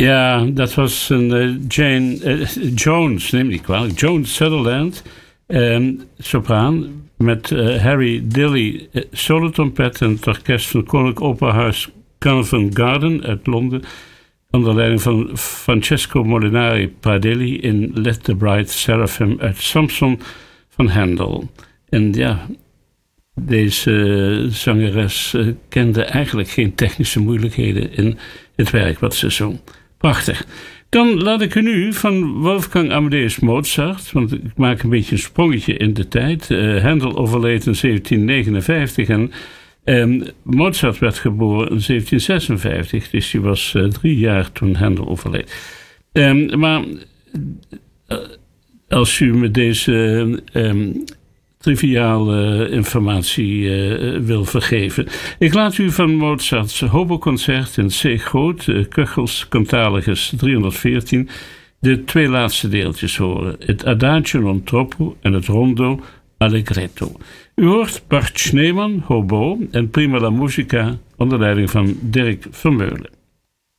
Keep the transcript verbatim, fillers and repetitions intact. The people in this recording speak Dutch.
Ja, dat was een uh, Jane uh, Jones, neem niet kwalijk. Joan Sutherland, um, sopraan, met uh, Harry Dilley, uh, solotrompet en het orkest van Koninklijk Operahuis Covent Garden uit Londen, onder leiding van Francesco Molinari Pradelli in Let the Bright Seraphim uit Samson van Handel. En ja, deze uh, zangeres uh, kende eigenlijk geen technische moeilijkheden in het werk wat ze zong. Prachtig. Dan laat ik u nu van Wolfgang Amadeus Mozart, want ik maak een beetje een sprongetje in de tijd. Uh, Handel overleed in zeventien negenenvijftig en um, Mozart werd geboren in zeventien zesenvijftig, dus hij was uh, drie jaar toen Handel overleed. Um, maar uh, als u me deze um, triviale informatie uh, wil vergeven. Ik laat u van Mozart's Hoboconcert in C groot, uh, Köchels Cantaligus driehonderdveertien, de twee laatste deeltjes horen. Het Adagio non troppo en het Rondo Allegretto. U hoort Bart Schneemann, hobo, en Prima la Musica onder leiding van Dirk Vermeulen.